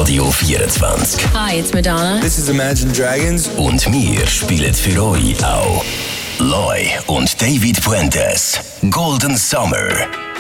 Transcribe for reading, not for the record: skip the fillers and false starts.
Radio 24. Hi, it's Madonna. This is Imagine Dragons. Und wir spielen für euch auch Loi und David Puentes. Golden Summer.